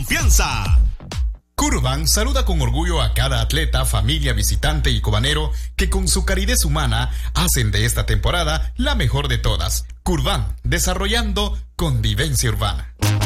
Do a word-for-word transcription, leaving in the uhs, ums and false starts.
confianza. Curban saluda con orgullo a cada atleta, familia, visitante y cobanero que con su calidez humana hacen de esta temporada la mejor de todas. Curban, desarrollando convivencia urbana.